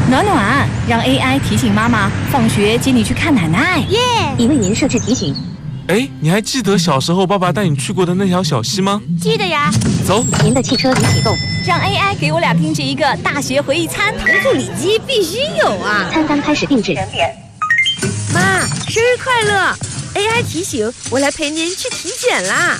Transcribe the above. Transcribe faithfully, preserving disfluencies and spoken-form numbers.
暖暖，让 A I 提醒妈妈放学接你去看奶奶。 耶！ 已为您设置提醒。 哎，你还记得小时候爸爸带你去过的那条小溪吗？ 记得呀。 走， 您的汽车已启动。 让 A I 给我俩定制一个大学回忆餐， 糖醋里脊必须有啊！ 餐单开始定制。 妈，生日快乐 ！A I 提醒我来陪您去体检啦。